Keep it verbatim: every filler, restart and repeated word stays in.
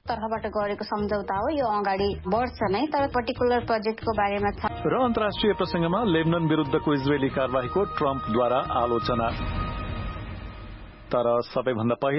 तर्फबाट गरेको सम्झौता हो, यो अगाडि बढ्छ नै, तर पर्टिकुलर प्रोजेक्टको बारेमा छ। र अन्तर्राष्ट्रिय प्रसंगमा लेबनन विरुद्धको इजरायली कारबाहीको ट्रम्पद्वारा आलोचना। तर सबैभन्दा